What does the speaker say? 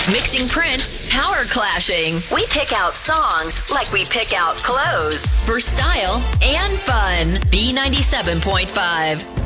Mixing prints, power clashing. We pick out songs like we pick out clothes. For style and fun. B97.5.